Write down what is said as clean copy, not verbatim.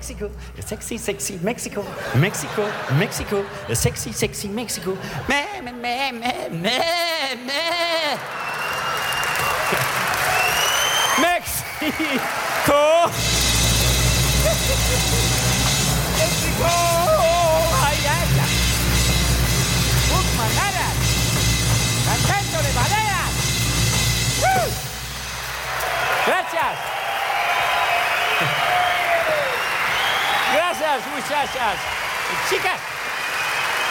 Mexico, sexy, sexy Mexico, Mexico, Mexico, sexy, sexy Mexico. Mexico. Mexico, ay, ay, ay. Manadas, cantando de baleas. Gracias. Gracias, muchachas. Chicas.